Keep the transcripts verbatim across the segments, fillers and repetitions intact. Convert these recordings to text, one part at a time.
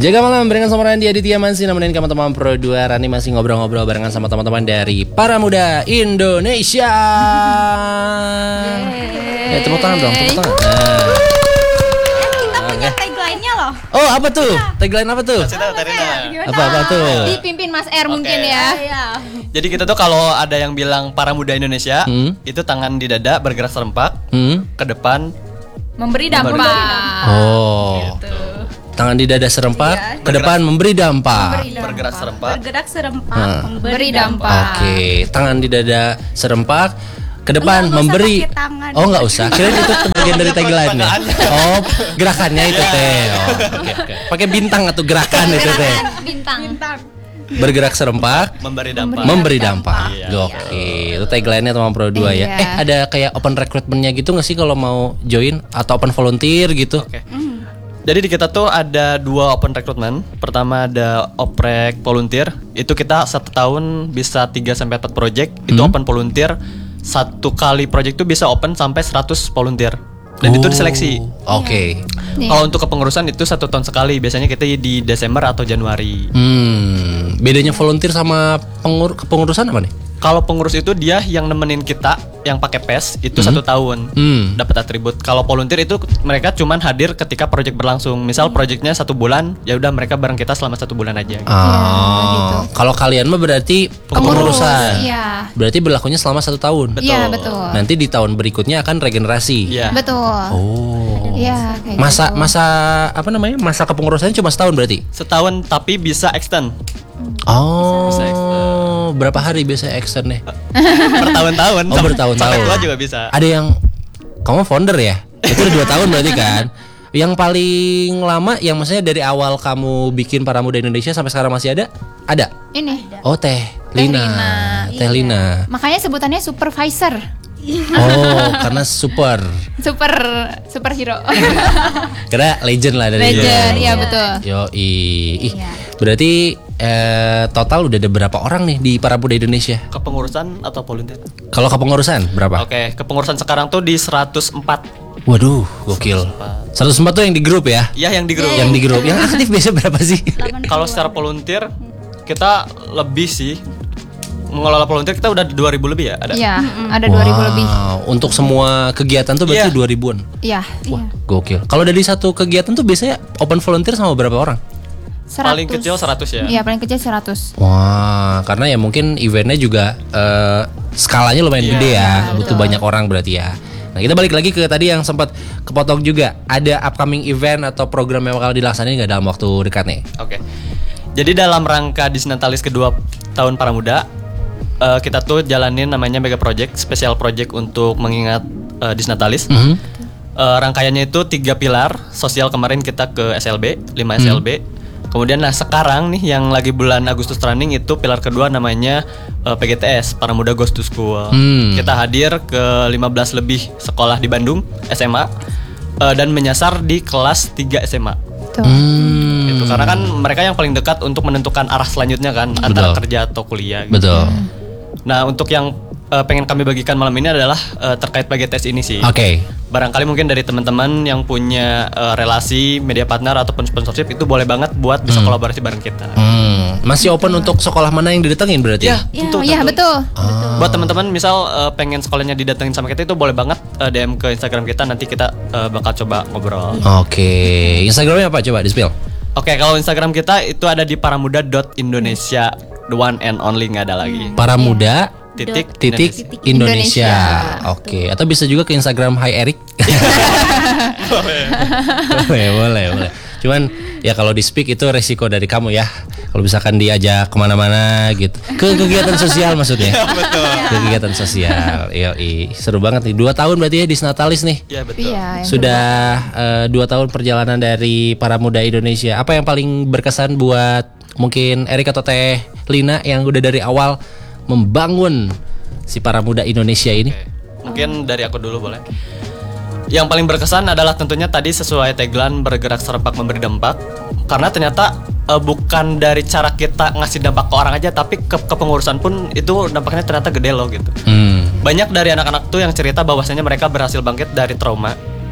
Jaga malam barengan sama Randy Aditya masih nemenin kamu teman Pro dua. Rani masih ngobrol-ngobrol barengan sama teman-teman dari Para Muda Indonesia. Ya tepuk tangan dong, tepuk tangan. Nah. Kita punya tagline-nya loh. Oh apa tuh? Tagline apa tuh? Apa apa tuh? Dipimpin Mas R mungkin ya. Jadi kita tuh kalau ada yang bilang Para Muda Indonesia, Hmm. itu tangan di dada bergerak serempak, Hmm? ke depan. Memberi dampak. Oh. Tangan di dada serempak, ke depan memberi dampak. Bergerak serempak. Bergerak serempak, Nah. memberi dampak. Oke, tangan di dada serempak, ke depan Enggak, enggak memberi. usah pakai tangan. Oh nggak usah, kirain itu bagian dari tagline-nya. Oh, gerakannya itu teh. Oh, oke, oke. Pakai bintang atau gerakan itu teh. Bintang. Bergerak serempak, Memberi dampak. memberi dampak. Iya. Gokil. Itu tagline-nya teman Pro dua ya. Iya. Eh, ada kayak open recruitment-nya gitu nggak sih kalau mau join atau open volunteer gitu? Oke. Jadi di kita tuh ada dua open recruitment. Pertama ada oprek volunteer. Itu kita satu tahun bisa tiga sampai empat project. Itu Hmm. open volunteer. Satu kali project tuh bisa open sampai seratus volunteer. Dan itu diseleksi. Oke. Iya. Kalau untuk kepengurusan itu satu tahun sekali. Biasanya kita di Desember atau Januari. Hmm, bedanya volunteer sama pengur kepengurusan apa nih? Kalau pengurus itu dia yang nemenin kita yang pakai P E S itu Hmm. satu tahun Hmm. dapat atribut. Kalau volunteer itu mereka cuman hadir ketika project berlangsung. Misal projectnya satu bulan, ya udah mereka bareng kita selama satu bulan aja. Ah, kalau kalian mah berarti kepengurusan. Iya. Berarti berlakunya selama satu tahun. Betul. Iya, betul. Nanti di tahun berikutnya akan regenerasi. Iya. Betul. Oh. Iya, kayak Masa gitu. masa apa namanya? Masa kepengurusannya cuma setahun berarti? Setahun tapi bisa extend Oh. Bisa extend. Berapa hari biasanya extend nih? bertahun-tahun. Oh, Sampai- bertahun-tahun. Sampai tua juga bisa. Ada yang kamu founder ya? Itu udah dua tahun berarti kan? Yang paling lama yang maksudnya dari awal kamu bikin Para Muda Indonesia sampai sekarang masih ada? Ada? Ini. Oh, Teh Lina. Lina, Teh Lina. Makanya sebutannya supervisor. Oh, karena super. Super superhero. Karena legend lah dari Legend, iya betul. Yo, ih. Iya. Berarti eh, total udah ada berapa orang nih di Para Muda Indonesia? Kepengurusan atau volunteer? Kalau kepengurusan berapa? Oke, kepengurusan sekarang tuh di seratus empat. Waduh, gokil. seratus empat tuh yang di grup ya? Ya yang di grup. Yang di grup. Yang aktif biasanya berapa sih? Kalau secara volunteer kita lebih sih. Mengelola volunteer kita udah dua ribu lebih ya ada. Iya, ada dua ribu lebih. Untuk semua kegiatan tuh berarti Iya. dua ribuan. Iya. Wah, gokil. Kalau dari satu kegiatan tuh biasanya open volunteer sama berapa orang? Paling kecil seratus ya. Iya, paling kecil seratus. Wah, karena ya mungkin eventnya juga eh, skalanya lumayan Iya, gede ya, butuh banyak orang berarti ya. Nah kita balik lagi ke tadi yang sempat kepotong juga. Ada upcoming event atau program yang bakal dilaksanain nggak dalam waktu dekat nih? Oke. Jadi dalam rangka Disnatalis kedua tahun Para Muda, eh, kita tuh jalanin namanya Mega Project, special project untuk mengingat eh, Disnatalis. Mhm. Eh, rangkaiannya itu tiga pilar. Sosial kemarin kita ke S L B, lima S L B. Kemudian nah sekarang nih yang lagi bulan Agustus running itu pilar kedua namanya eh, P G T S, Para Muda Goes to School. Hmm. Kita hadir ke lima belas lebih sekolah di Bandung S M A eh, dan menyasar di kelas tiga S M A. Tuh. Hmm. Itu karena kan mereka yang paling dekat untuk menentukan arah selanjutnya kan antara kerja atau kuliah gitu. Betul. Nah, untuk yang eh, pengen kami bagikan malam ini adalah eh, terkait P G T S ini sih. Oke. Barangkali mungkin dari teman-teman yang punya eh, relasi media partner ataupun sponsorship itu boleh banget buat bisa kolaborasi bareng kita. Hmm. Masih open untuk sekolah mana yang didatengin berarti? Ya, Iya, tentu, iya tentu. betul. Buat teman-teman misal eh, pengen sekolahnya didatengin sama kita itu boleh banget eh, D M ke Instagram kita, nanti kita eh, bakal coba ngobrol. Oke. Instagramnya apa? Coba di spill. Oke, kalau Instagram kita itu ada di paramuda dot indonesia, the one and only, nggak ada lagi. Para Muda Titik titik Indonesia. Indonesia. Indonesia. Oke. Atau bisa juga ke Instagram Hai Erik. boleh, boleh, boleh. Cuman ya kalau di speak itu resiko dari kamu ya. Kalau misalkan diajak kemana-mana gitu, ke kegiatan sosial maksudnya. Betul. Ke kegiatan sosial. Yoi. Seru banget nih. Dua tahun berarti ya di Disnatalis nih. Iya betul. Iya. yang Sudah eh, dua tahun perjalanan dari Para Muda Indonesia. Apa yang paling berkesan buat mungkin Erik atau Teh Lina yang udah dari awal membangun si Para Muda Indonesia ini? Mungkin dari aku dulu boleh. Yang paling berkesan adalah tentunya tadi sesuai tagline bergerak serempak memberi dampak. Karena ternyata eh, bukan dari cara kita ngasih dampak ke orang aja, tapi ke kepengurusan pun itu dampaknya ternyata gede loh gitu. Hmm. Banyak dari anak-anak tuh yang cerita bahwasanya mereka berhasil bangkit dari trauma.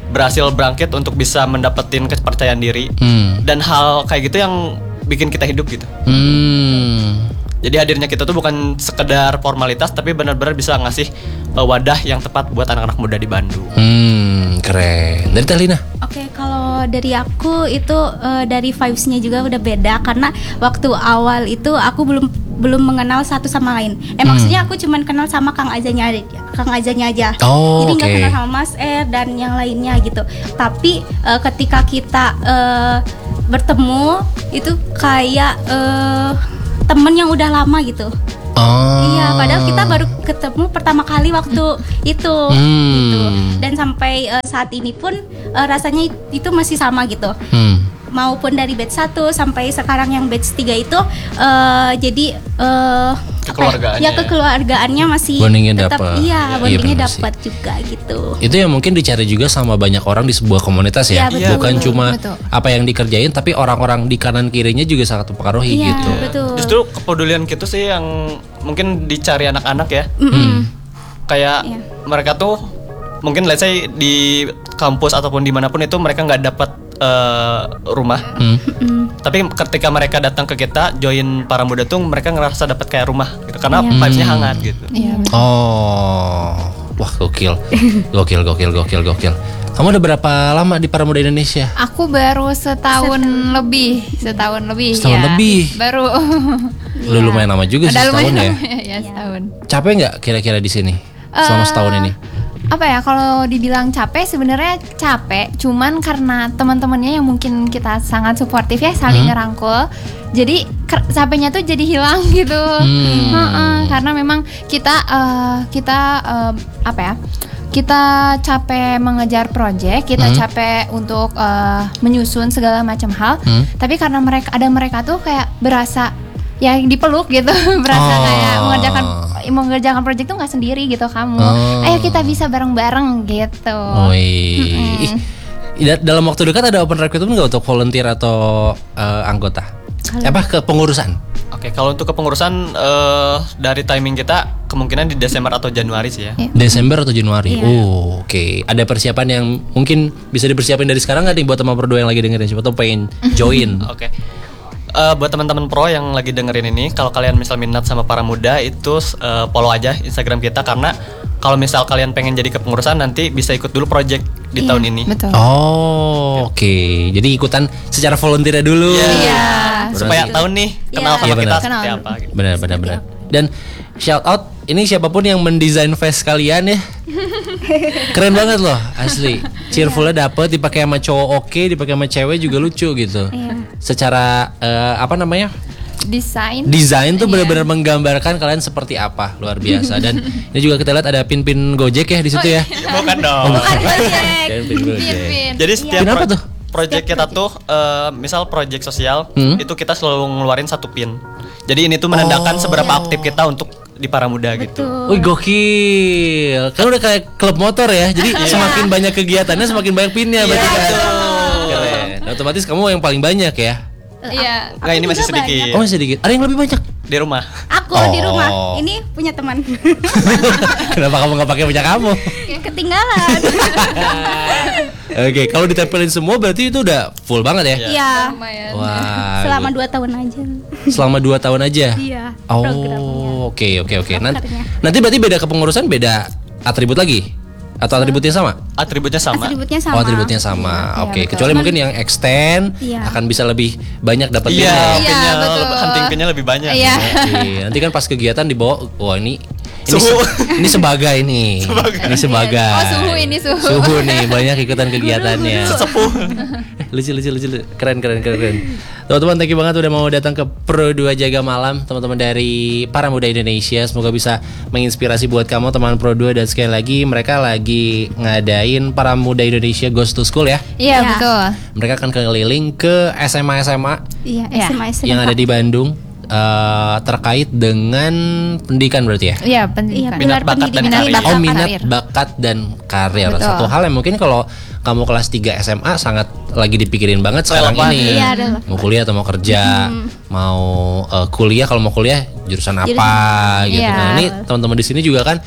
berhasil bangkit untuk bisa mendapetin kepercayaan diri. Hmm. Dan hal kayak gitu yang bikin kita hidup gitu. Hmm. Jadi hadirnya kita tuh bukan sekedar formalitas, tapi benar-benar bisa ngasih uh, wadah yang tepat buat anak-anak muda di Bandung. Hmm, keren. Dari Talina? Oke, kalau dari aku itu uh, dari vibes-nya juga udah beda karena waktu awal itu aku belum belum mengenal satu sama lain. Eh Hmm. maksudnya aku cuman kenal sama Kang Azanya Kang Azanya aja. Oh, Jadi nggak oke. kenal sama Mas Er dan yang lainnya gitu. Tapi uh, ketika kita uh, bertemu itu kayak uh, temen yang udah lama gitu. Oh. Iya, padahal kita baru ketemu pertama kali waktu itu, Hmm. gitu. Dan sampai uh, saat ini pun uh, rasanya itu masih sama gitu. Hmm. Maupun dari batch satu sampai sekarang yang batch tiga itu uh, jadi uh, Kekeluargaannya ya ya. kekeluargaannya masih Bondingnya tetap dapet. iya, Iya, bondingnya benar sih. dapat juga gitu. Itu yang mungkin dicari juga sama banyak orang di sebuah komunitas ya. Iya, betul. Bukan Betul, cuma betul. apa yang dikerjain, tapi orang-orang di kanan kirinya juga sangat mempengaruhi Iya, gitu. betul. Justru kepedulian gitu sih yang mungkin dicari anak-anak ya. Mm-mm. Kayak Iya. mereka tuh mungkin let's say di kampus ataupun dimanapun itu mereka nggak dapat eh, rumah. Hmm. Tapi ketika mereka datang ke kita join para muda tuh mereka ngerasa dapat kayak rumah gitu karena Iya. vibes-nya hangat gitu. Iya. Oh, wah gokil, gokil, gokil, gokil, gokil. Kamu udah berapa lama di Para Muda Indonesia? Aku baru setahun lebih, setahun lebih. Setahun ya. lebih? Baru. Udah lumayan lama juga sih Udah setahun ya. lumayan lama, ya setahun. Capek nggak kira-kira di sini selama Eh, setahun ini? Apa ya, kalau dibilang capek sebenarnya capek, cuman karena teman-temannya yang mungkin kita sangat suportif ya, saling Hmm. ngerangkul. Jadi ker- capeknya tuh jadi hilang gitu. Hmm. Heeh, karena memang kita eh, kita eh, apa ya? Kita capek mengejar proyek, kita Hmm. capek untuk eh, menyusun segala macam hal. Hmm. Tapi karena mereka ada mereka tuh kayak berasa ya dipeluk gitu, berasa Oh. kayak mengerjakan mengerjakan proyek tuh nggak sendiri gitu kamu. Oh. Ayo kita bisa bareng-bareng gitu. Wih. Ih, da- dalam waktu dekat ada open recruitment nggak untuk volunteer atau eh, anggota? Apa kepengurusan? Oke, kalau untuk kepengurusan eh, dari timing kita kemungkinan di Desember atau Januari sih ya. Iya. Desember atau Januari? Iya. Oh, oke. Ada persiapan yang mungkin bisa dipersiapin dari sekarang nggak nih buat teman berdua yang lagi dengerin? Siapa tuh pengen join? Oke. Eh, buat teman-teman pro yang lagi dengerin ini, kalau kalian misal minat sama para muda itu eh, follow aja Instagram kita karena kalau misal kalian pengen jadi kepengurusan nanti bisa ikut dulu project di Iya, tahun ini. Betul. Oh, oke. Jadi ikutan secara volunteer dulu. Iya. Supaya tahu nih kenal Iya. sama Iya, kita benar. seperti Kenal. apa gitu. Benar, benar, benar. Dan shout out ini siapapun yang mendesain face kalian ya. Keren banget loh, asli. Cheerfulnya dapet, dipakai sama cowok oke, dipakai sama cewek juga lucu gitu. Iya. Secara eh, apa namanya? Desain. Desain tuh Iya. benar-benar menggambarkan kalian seperti apa, luar biasa. Dan ini juga kita lihat ada pin-pin Gojek ya di situ ya. Bukan dong. Bukan Gojek. Kayak pin Gojek. Pin-pin. Jadi setiap Pin apa pro- tuh? project kita tuh eh, misal project sosial Hmm? itu kita selalu ngeluarin satu pin. Jadi ini tuh menandakan Oh. seberapa aktif kita untuk di para muda gitu. Betul. Wih gokil. Kan udah kayak klub motor ya. Jadi semakin banyak kegiatannya semakin banyak pinnya berarti kan. Keren. Otomatis kamu yang paling banyak ya. Iya. Enggak, ini Aku masih juga sedikit Oh masih sedikit. Ada yang lebih banyak. di rumah. Aku di Oh. rumah ini punya teman. Kenapa kamu nggak pakai punya kamu? Kayak ketinggalan. Oke, kalau ditempelin semua berarti itu udah full banget ya. Iya. Lumayan. Wah. Selama good. dua tahun aja. Selama dua tahun aja. Iya. Programnya. Oh, oke oke oke. Nanti Daftarnya. nanti berarti beda kepengurusan beda atribut lagi atau atributnya sama? Atributnya sama. Atributnya sama. Oh, atributnya sama. Iya, Oke, betul. kecuali mungkin yang extend Iya. akan bisa lebih banyak dapat Iya, pinnya. Iya, pinnya betul. lebih- hunting pinnya lebih banyak. Iya. Oke, nanti kan pas kegiatan dibawa, wah ini ini, Suhu. se- ini sebagai nih, ini sebagai. Oh, suhu ini suhu. Suhu nih banyak ikutan kegiatannya. Sepuh. lucu lucu lucu lucu. keren keren keren keren. Teman-teman, thank you banget udah mau datang ke Pro dua Jaga Malam, teman-teman dari Para Muda Indonesia. Semoga bisa menginspirasi buat kamu teman Pro dua, dan sekali lagi mereka lagi ngadain Para Muda Indonesia Goes to School ya. Iya, Iya. betul. Mereka akan keliling ke S M A S M A Iya, Iya. S M A S M A. yang ada di Bandung eh, terkait dengan pendidikan berarti ya. Iya, pendidikan. Iya, Minat, pilar bakat, dan pendidikan. karir. Oh, bakat, minat, karir. bakat dan karir. Betul. Satu hal yang mungkin kalau kamu kelas tiga S M A sangat lagi dipikirin banget sekarang Relevan. ini. Iya, adalah. Mau kuliah atau mau kerja, mau eh, kuliah, kalau mau kuliah jurusan apa gitu. Iya. Nah, ini teman-teman di sini juga kan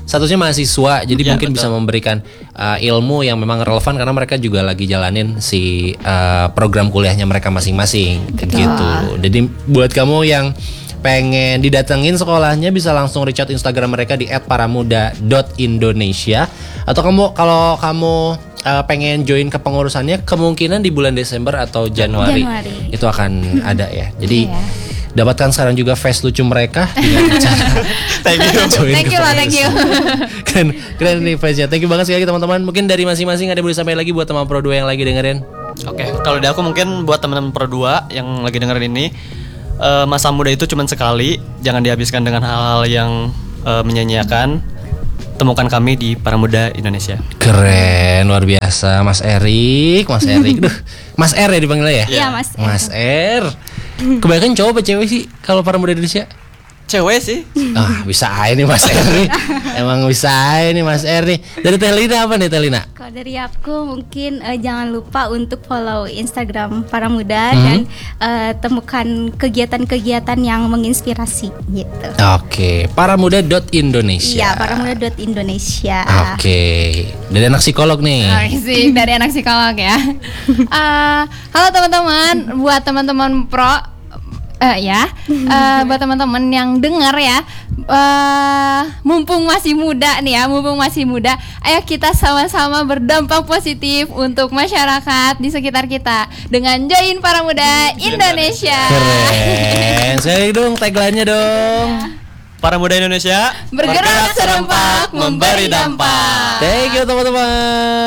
statusnya mahasiswa, jadi Ya, mungkin betul. bisa memberikan uh, ilmu yang memang relevan karena mereka juga lagi jalanin si uh, program kuliahnya mereka masing-masing gitu. Jadi buat kamu yang pengen didatengin sekolahnya bisa langsung reach out Instagram mereka di et paramuda dot indonesia, atau kamu kalau kamu uh, pengen join ke pengurusannya kemungkinan di bulan Desember atau Januari, Januari. itu akan ada ya. Jadi Iya. dapatkan sekarang juga face lucu mereka dengan cara Thank you. join Thank ke you loh, thank you. keren, keren nih face-nya. Thank you banget sekali teman-teman. Mungkin dari masing-masing ada yang boleh sampaikan lagi buat teman Pro dua yang lagi dengerin. Oke, kalau dari aku mungkin buat teman-teman Pro dua yang lagi dengerin ini, eh, masa muda itu cuma sekali, jangan dihabiskan dengan hal-hal yang eh, menyanyiakan. Temukan kami di Paramuda Indonesia. Keren, luar biasa Mas Erik, Mas Erik. Duh, Mas R ya dipanggilnya ya? Iya, Mas. Mas R. Kebanyakan cowok apa cewek sih kalau Paramuda Indonesia? Cewek sih. Ah, bisa aja nih Mas R nih. Emang bisa aja nih Mas R nih. Dari Teh Lina apa nih Teh Lina? Kalau dari aku mungkin eh, jangan lupa untuk follow Instagram Paramuda Mhm. dan eh, temukan kegiatan-kegiatan yang menginspirasi gitu. Oke, paramuda dot indonesia. Iya, paramuda dot indonesia. Oke, dari anak psikolog nih. Asik, dari anak psikolog ya. Eh, halo teman-teman, buat teman-teman pro eh ya, eh, buat teman-teman yang dengar ya, eh, mumpung masih muda nih ya, mumpung masih muda, ayo kita sama-sama berdampak positif untuk masyarakat di sekitar kita dengan join Paramuda Indonesia. Keren. Saya dong tagline-nya dong. Paramuda Indonesia Bergerak serempak, memberi dampak. Thank you teman-teman.